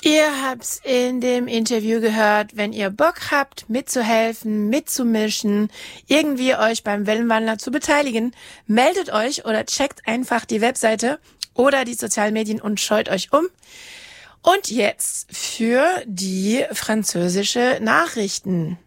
Ihr habt's in dem Interview gehört, wenn ihr Bock habt, mitzuhelfen, mitzumischen, irgendwie euch beim Wellenwandler zu beteiligen, meldet euch oder checkt einfach die Webseite oder die sozialen Medien und schaut euch um. Und jetzt für die französische Nachrichten.